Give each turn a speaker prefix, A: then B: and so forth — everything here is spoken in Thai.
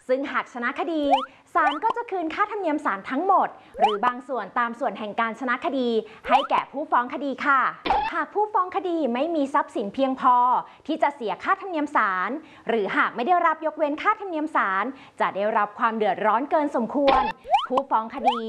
A: ซึ่งหากชนะคดีศาลก็จะคืนค่าธรรมเนียมศาลทั้งหมดหรือบางส่วนตามส่วนแห่งการชนะคดีให้แก่ผู้ฟ้องคดีค่ะหากผู้ฟ้องคดีไม่มีทรัพย์สินเพียงพอที่จะเสียค่าธรรมเนียมศาลหรือหากไม่ได้รับยกเว้นค่าธรรมเนียมศาลจะได้รับความเดือดร้อนเกินสมควรผู้ฟ้องคดี